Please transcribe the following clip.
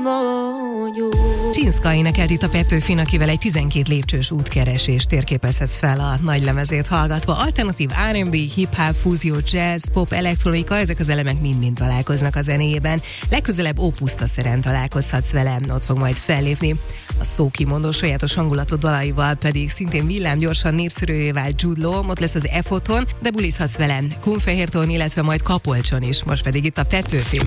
Csinszka énekelt itt a Petőfin, akivel egy 12 lépcsős útkeresést térképezhetsz fel a nagy lemezét hallgatva. Alternatív R&B, hip-hop, fúzió, jazz, pop, elektronika, ezek az elemek mind-mind találkoznak a zenéjében. Legközelebb Opuszta Szeren találkozhatsz vele, ott fog majd fellépni. A szókimondó sajátos hangulatú dalaival pedig szintén villámgyorsan népszerűvé vált Jude Law, ott lesz az Efoton, de bulizhatsz velem Kunfehérton, illetve majd Kapolcson is, most pedig itt a Petőfin.